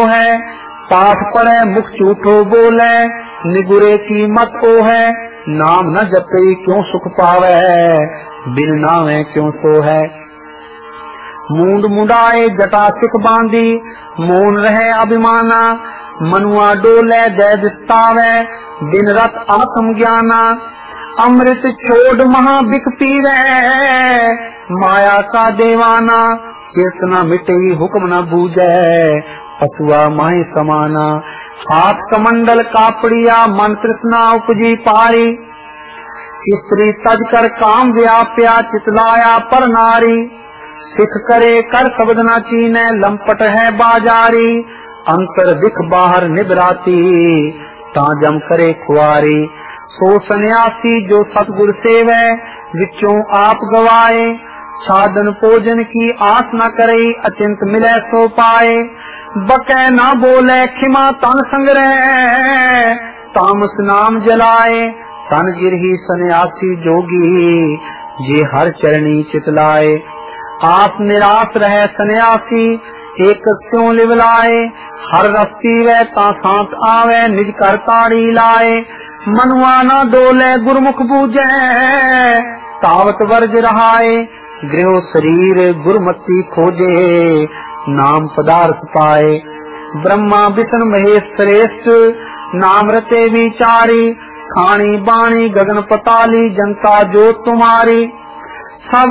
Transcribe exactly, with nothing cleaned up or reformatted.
है। पाठ पढ़े मुख झूठो बोले, निगुरे की मत ओ है। नाम न जपे क्यों सुख पावे, बिन नावे क्यों सो है। मूंड मुंडाए जटा सिख बांधी, मौन रहे अभिमाना। मनुआ डोले जय दिस्तावे, दिन रात आत्म ज्ञाना। अमृत छोड़ महा बिक पीवे, माया का देवाना। कीर्तना मिटे हुक्म न बूझे, पशुआ माही समाना। हाथ कमंडल कापड़िया, मन तृष्णा उपजी पारी। स्त्री तज कर काम व्याप्या, चितलाया पर नारी। सिख करे कर शब्द न चीने, लंपट है बाजारी। अंतर दिख बाहर निबराती, ताजम करे खुआरी। सो सन्यासी जो सतगुर सेवे, विचों आप गवाए। साधन भोजन की आस न करे, अचिंत मिले सो पाए। बकै न बोले खिमा तन संग्रह, तामस नाम जलाए। तन गिरही सन्यासी जोगी, जे हर चरणी चितलाए। आप निराश रहे सन्यासी, एक क्यों लिवलाए। हर रस्ती वे ता सांत आवे, निज कर ताड़ी लाए। मनुआ न डोले गुरमुख बूझे, तावत वर्ज रहाए। गृह शरीर गुरमति खोजे, नाम पदार्थ पाए। ब्रह्मा विष्णु महेश श्रेष्ठ, नाम रते विचारी। खानी बाणी गगन पताली, जनता जो तुम्हारी। सब